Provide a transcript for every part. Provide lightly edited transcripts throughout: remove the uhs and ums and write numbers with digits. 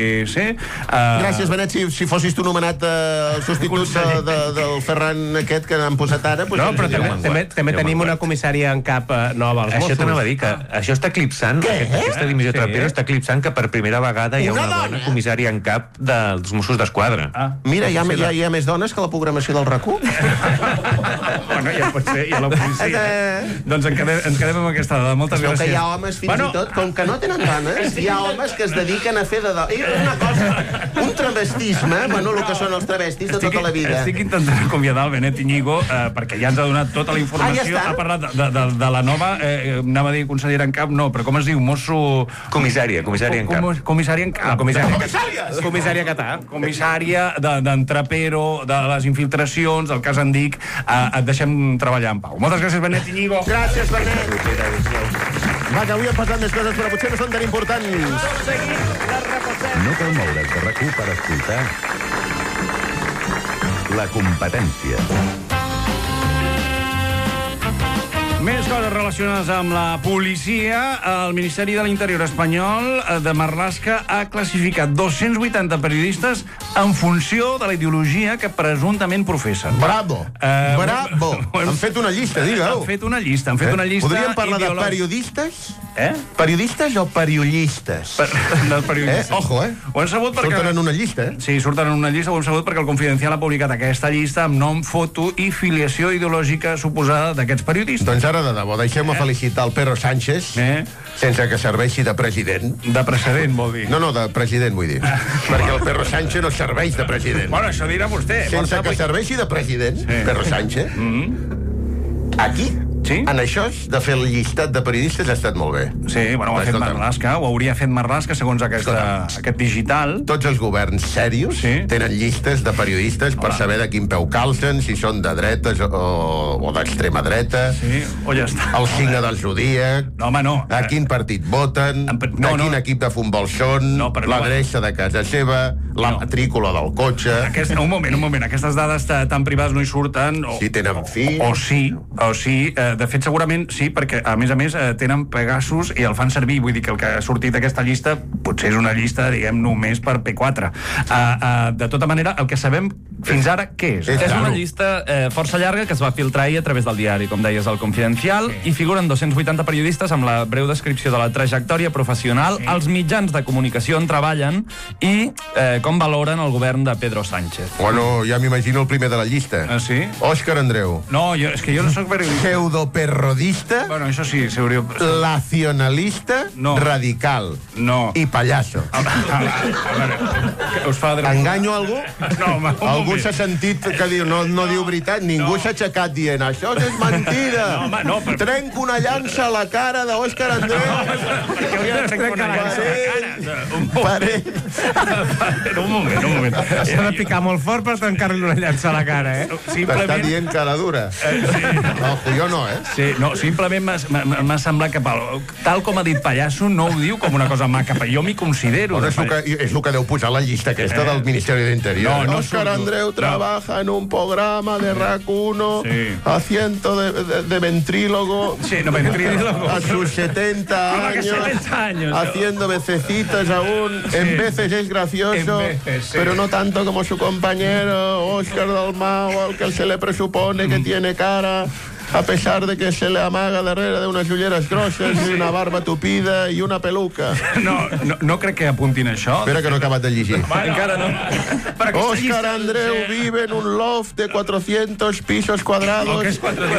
pugui ser. Gràcies, Benet, si fossis tu nomenat substitut del Ferran aquest que han posat ara... No, però també tenim una comissària en cap nova als Mossos. Això t'anava a dir, que això està eclipsant, aquesta dimissió Trapero està eclipsant que per primera vegada hi ha una dona comissària en cap dels Mossos d'Esquadra. Mira, hi ha més dones que la programació del RAC1. Bueno, ja pot ser, hi ha l'oposició. Doncs ens quedem amb aquesta dada. Moltes gràcies. Que hi ha homes, fins i tot, com que no tenen dones, hi ha homes que es dediquen a fer de dones. I una cosa, un travestisme, bueno, el que són els travestis de tota la vida. Estic intentant acomiadar el Benet Iñigo, perquè ja ens ha donat tota la informació. Ha parlat de la nova, anava a dir consellera en cap, no, però com es diu? Mosso... Comissària en cap. Comissària en cap. Comissària Catà. Comissària d'en Trapero, de les infiltracions, del cas Andic. Et deixem treballar en pau. Moltes gràcies, Benet Iñigo. Gràcies, Benet. Va, que avui hem passat més coses, però potser no són tan importants. No cal moure's de RAC1 per escoltar La Competència. Més coses relacionades amb la policia. El Ministeri de l'Interior espanyol de Marlaska ha classificat 280 periodistes en funció de la ideologia que presumptament professen. Bravo! Bravo! Han fet una llista, digue-ho. Han fet una llista. Podríem parlar de periodistes? Periodistes o periodistes? Dels periodistes. Ojo, Ho hem sabut perquè... Surten en una llista, Sí, surten en una llista. Ho hem sabut perquè el Confidencial ha publicat aquesta llista amb nom, foto i filiació ideològica suposada d'aquests periodistes. Doncs ara, de debò, deixem-me felicitar el Pedro Sánchez, sense que serveixi de president. De precedent, vol dir? No, de president, vull dir. Perquè el Pedro Sánchez no serveix de president. Bueno, això dirà vostè. Sense que serveixi de president, Pedro Sánchez, aquí... Sí? En això de fer el llistat de periodistes ha estat molt bé. Sí, bueno, ho ha fet Marlaska, ho hauria fet Marlaska segons aquest digital. Tots els governs serios tenen llistes de periodistes per saber de quin peu calcen, si són de dretes o d'extrema dreta. Sí, o ja està. El signe del zodíac. No, home, no. A quin partit voten, a quin equip de futbol són, l'adreça de casa seva, la matrícula del cotxe... Un moment. Aquestes dades tan privades no hi surten. Si tenen fill... O sí, de fet, segurament sí, perquè, a més, tenen Pegasus i el fan servir. Vull dir que el que ha sortit d'aquesta llista potser és una llista, diguem, només per P4. De tota manera, el que sabem fins ara, què és? És una llista força llarga que es va filtrar ahir a través del diari, com deies, el Confidencial, i figuren 280 periodistes amb la breu descripció de la trajectòria professional, els mitjans de comunicació on treballen i com valoren el govern de Pedro Sánchez. Bueno, ja m'imagino el primer de la llista. Ah, sí? Òscar Andreu. No, és que jo no soc periodista. Pseudoperrodista. Bueno, això sí, s'hauria... Nacionalista. No. Radical. No. I pallasso. A veure, us fa... Enganyo algú? No, home, algú s'ha sentit que diu, no diu veritat, ningú s'ha aixecat dient, això és mentida. No, home, no. Trenco una llança a la cara d'Òscar Andreu. Perquè hauria de trencar una llança a la cara. Un moment. S'ha de picar molt fort per trencar-li una llança a la cara, T'està dient cara dura. Ojo, jo no, Sí, no, simplement m'ha semblat que tal com ha dit pallasso no ho diu com una cosa maca, però jo m'hi considero. És el que deu posar la llista aquesta del Ministeri d'Interior. Òscar Andreu trabaja en un programa de RAC1 haciendo de ventrílogo a sus 70 años haciendo vececitas aún. En veces es gracioso, pero no tanto como su compañero Òscar Dalmau, al que se le presupone que tiene cara, a pesar de que se le amaga darrere de unas ulleres grosses i una barba tupida i una peluca. No crec que apuntin això. Espera que no he acabat de llegir. Encara no. Òscar Andreu vive en un loft de 400 pisos cuadrados. ¿Qué es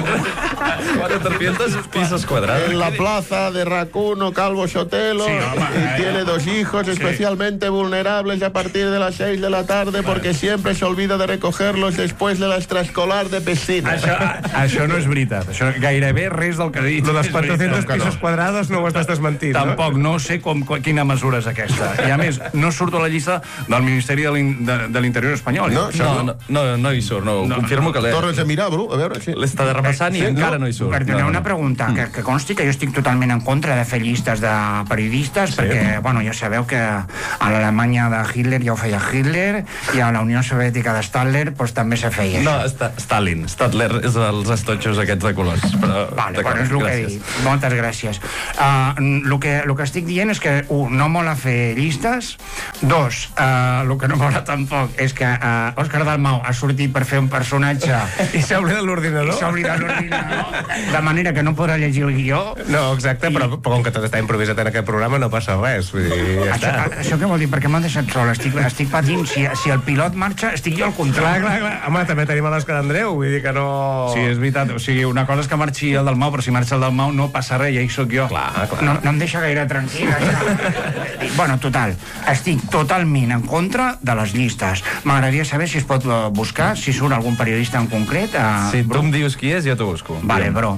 400 pisos cuadrados? En la plaza de RAC1 Calvo Sotelo. Y tiene 2 hijos especialmente vulnerables a partir de las 6 de la tarde porque siempre se olvida de recogerlos después de la extraescolar de piscina. Això no és veritat. Això gairebé res del que ha dit. Lo dels 400 pisos quadrados no ho estàs desmentint, Tampoc, no sé quina mesura és aquesta. I a més, no surto a la llista del Ministeri de l'Interior espanyol. No hi surt, ho confirmo que l'he... Tornes a mirar, Bru, a veure si... L'està de repassant i encara no hi surt. Perdoneu una pregunta, que consti que jo estic totalment en contra de fer llistes de periodistes, perquè, bueno, ja sabeu que a l'Alemanya de Hitler ja ho feia Hitler i a la Unió Soviètica de Stadler doncs també se feia això. No, Stalin. Stadler és els estotxos aquests aquests de colors. Però, vale, bueno, és el que he dit. Moltes gràcies. El que estic dient és que, no mola fer llistes. Dos, el que no mola tampoc és que Òscar Dalmau ha sortit per fer un personatge i s'ha oblidat l'ordinador. De manera que no podrà llegir el guió. No, exacte, però com que tot està improvisat en aquest programa no passa res. Vull dir, ja està. Això què vol dir? Perquè m'han deixat sol. Estic patint. Si el pilot marxa, estic jo al contrari. Clar. Home, també tenim l'Òscar Andreu, vull dir que no... Sí, és veritat. O sigui, una cosa és que marxi el Dalmau, però si marxa el Dalmau no passa res, ja hi soc jo. Clar. No em deixa gaire tranquil·la. Bueno, total, estic totalment en contra de les llistes. M'agradaria saber si es pot buscar, si surt algun periodista en concret. Si tu em dius qui és, jo t'ho busco. Vale, bro.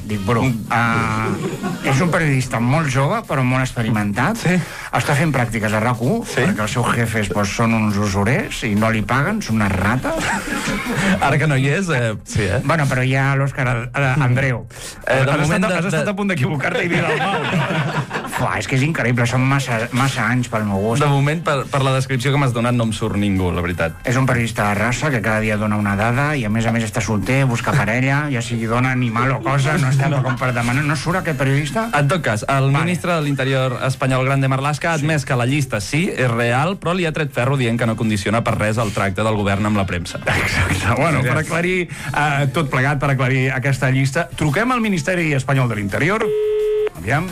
És un periodista molt jove, però molt experimentat. Sí. Està fent pràctiques a RAC1, perquè els seus jefes són uns usurers i no li paguen, són unes rates. Ara que no hi és, sí, Bueno, però hi ha l'Òscar Andreu. Has estat a punt d'equivocar-te i dir el Mau. És que és increïble, són massa anys pel meu gust. De moment, per la descripció que m'has donat, no em surt ningú, la veritat. És un periodista de raça que cada dia dona una dada i a més està solter, busca parella, ja sigui dona, animal o cosa, no està com per demanar. No surt aquest periodista? En tot cas, el ministre de l'Interior espanyol, Grande Marlaska, ha admès que la llista sí, és real, però li ha tret ferro dient que no condiciona per res el tracte del govern amb la premsa. Exacte. Bueno, per aclarir tot plegat, per aclarir aquesta llista, truquem al Ministeri Espanyol de l'Interior. Aviam.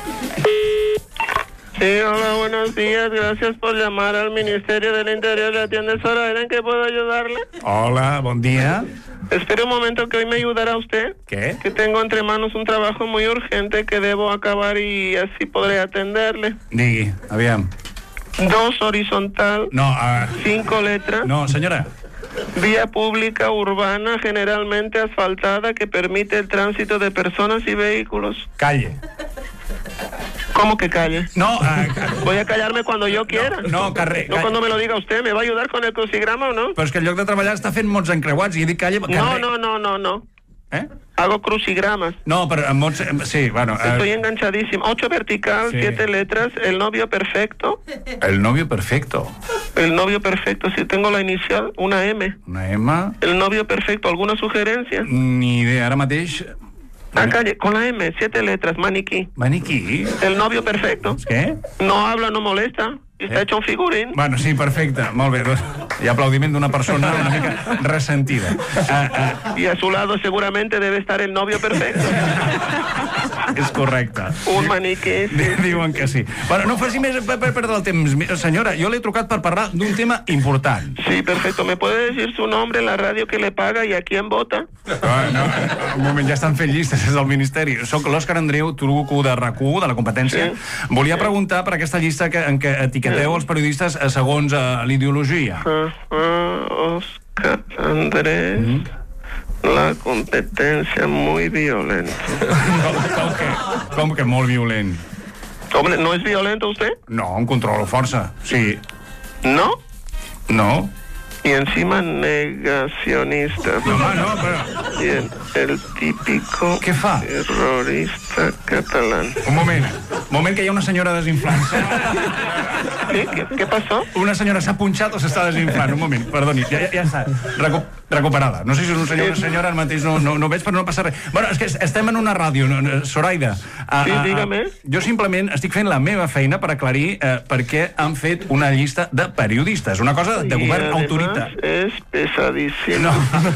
Sí, hola, buenos días. Gracias por llamar al Ministerio del Interior. ¿Le atiende Zoraida? ¿En qué puedo ayudarle? Hola, bon dia. Espere un momento que hoy me ayudará usted. ¿Qué? Que tengo entre manos un trabajo muy urgente que debo acabar y así podré atenderle. Digui, aviam. 2 horizontal. No, 5 letras. No, senyora. Vía pública urbana generalmente asfaltada que permite el tránsito de personas y vehículos. Calle. ¿Cómo que calle? No, voy a callarme cuando yo quiera. No, carrer. No cuando me lo diga usted. ¿Me va a ayudar con el crucigrama o no? Però és que el lloc de treballar està fent mots encreuats i he dit calle... Carrer. No. ¿Eh? Hago crucigramas. No, però en mots... Sí, bueno... Estoy enganchadísimo. 8 vertical, 7 letras. El novio perfecto. El novio perfecto. El novio perfecto. Si tengo la inicial, una M. Una M. El novio perfecto. ¿Alguna sugerencia? Ni idea. Ara mateix... Calle, con la M, 7 letras, maniquí. Maniquí? El novio perfecto. Què? No habla, no molesta. I està hecho un figurín. Bueno, sí, perfecte. Molt bé. I aplaudiment d'una persona una mica ressentida. Y a su lado seguramente debe estar el novio perfecto. És correcte. Un maniquí. Diuen que sí. Bueno, no faci més per perdre el temps. Senyora, jo l'he trucat per parlar d'un tema important. Sí, perfecto. ¿Me puede decir su nombre, la radio que le paga y a quién vota? No, un moment, ja estan fent llistes des del Ministeri. Soc l'Òscar Andreu, truco de RAC1, de la competència. Sí. Volia preguntar per aquesta llista en què etiqueteu els periodistes segons l'ideologia. Òscar Andreu... La competencia muy violenta. Com que molt violent? Hombre, ¿no es violento usted? No, un control força, sí. ¿No? No. Y encima negacionista. No, però... Bien, el típico... Què fa? Terrorista catalán. Un moment que hi ha una senyora desinflant-se. Sí? ¿Qué pasó? Una senyora s'ha punxat o s'està desinflant. Un moment, perdoni, ja està. Recuperada. No sé si és un senyor o una senyora, ara mateix no veig, però no passa res. Bueno, és que estem en una ràdio, Zoraida. Sí, dígame. Jo simplement estic fent la meva feina per aclarir per què han fet una llista de periodistes. Una cosa de govern autorita. És pesadíssim. No.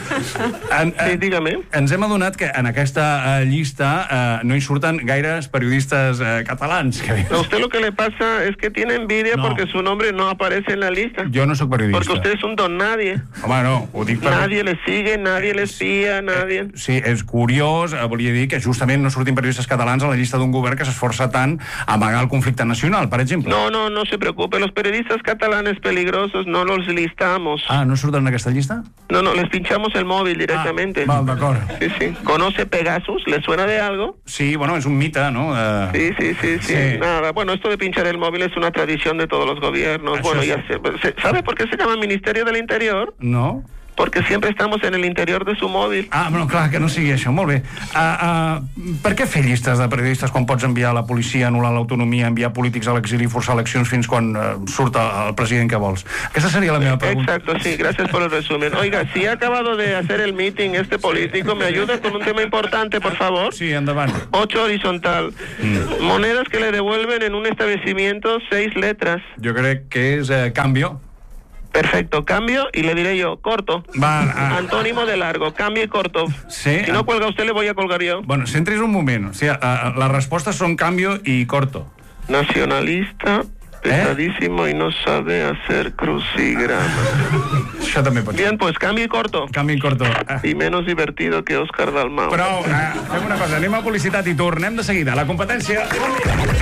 Sí, dígame. Ens hem adonat que en aquesta llista no hi surten gaires periodistas catalans. A usted lo que le pasa es que tiene envidia porque su nombre no aparece en la lista. Jo no soc periodista. Porque usted es un don nadie. Home, no, ho dic per... Nadie le sigue, nadie le espía, nadie... Sí, és curiós, volia dir que justament no surtin periodistes catalans a la llista d'un govern que s'esforça tant a amagar el conflicte nacional, per exemple. No se preocupe, los periodistas catalanes peligrosos no los listamos. Ah, no surten en aquesta llista? No, les pinchamos el móvil directamente. Val, d'acord. Sí. ¿Conoce Pegasus? ¿Le suena de algo? Sí, bueno, es un mite, ¿no? Sí. Nada, bueno, esto de pinchar el móvil es una tradición de todos los gobiernos. Bueno, ya ¿sabe por qué se llama Ministerio del Interior? No. Porque siempre estamos en el interior de su móvil. Ah, no, clar, que no sigui això, molt bé. Per què fer llistes de periodistes quan pots enviar a la policia, anul·lar l'autonomia, enviar polítics a l'exili i forçar eleccions fins quan surt el president que vols? Aquesta seria la meva pregunta. Exacto, sí, gracias por el resumen. Oiga, si ha acabado de hacer el meeting este político, ¿me ayuda con un tema importante, por favor? Sí, endavant. 8 horizontal. Monedas que le devuelven en un establecimiento 6 letras. Jo crec que és cambio. Perfecto, cambio y le diré yo, corto. Antónimo de largo, cambio y corto. Sí. Si no cuelga usted, le voy a colgar yo. Bueno, centris un moment. O sigui, les respostes són cambio y corto. Nacionalista, pesadísimo y no sabe hacer crucigrama. Això també pot ser. Bien, pues cambio y corto. Cambio y corto. Y menos divertido que Òscar Dalmau. Però fem una cosa, anem a publicitat i tornem de seguida. La competència...